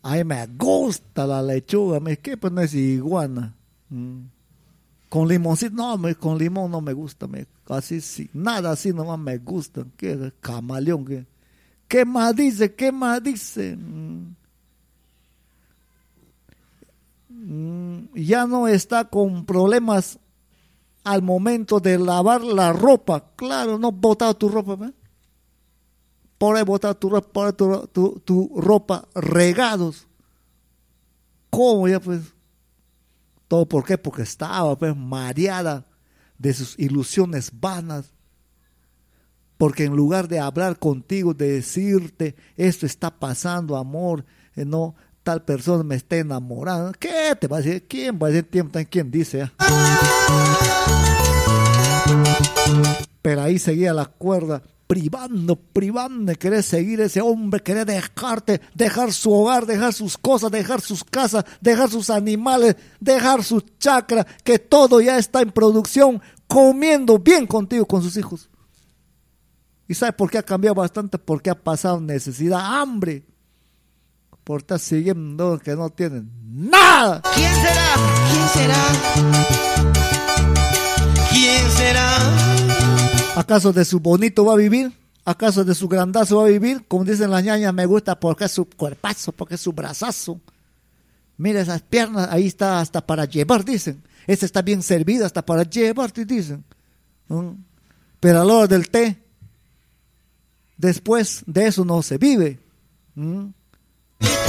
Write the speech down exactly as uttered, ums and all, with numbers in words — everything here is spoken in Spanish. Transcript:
A mí me gusta la lechuga, me ¿qué pues no es iguana? Mm. Con limoncito, no, me, con limón no me gusta, me, así sí, nada así nomás me gusta. ¿Qué camaleón? ¿Qué, qué más dice? ¿Qué más dice? Mm. Mm, ya no está con problemas al momento de lavar la ropa. Claro, no botar tu ropa, ¿ve? Por ahí botar tu ropa, por ahí tu, tu, tu ropa regados. ¿Cómo ya pues? ¿Todo por qué? Porque estaba pues mareada de sus ilusiones vanas. Porque en lugar de hablar contigo, de decirte, esto está pasando, amor, eh, no, tal persona me está enamorando. ¿Qué te va a decir? ¿Quién va a decir tiempo? ¿Quién dice? ¿Eh? Pero ahí seguía la cuerda, privando, privando de querer seguir ese hombre, querer dejarte, dejar su hogar, dejar sus cosas, dejar sus casas, dejar sus animales, dejar su chacra, que todo ya está en producción, comiendo bien contigo, con sus hijos. ¿Y sabe por qué ha cambiado bastante? Porque ha pasado necesidad, hambre, por estar siguiendo que no tienen nada. ¿Quién será? ¿Quién será? ¿Quién será? ¿Acaso de su bonito va a vivir? ¿Acaso de su grandazo va a vivir? Como dicen las ñañas, me gusta porque es su cuerpazo, porque es su brazazo. Mira esas piernas, ahí está hasta para llevar, dicen. Esa está bien servida hasta para llevar, dicen. ¿Mm? Pero a la hora del té, después de eso no se vive. ¿Mm?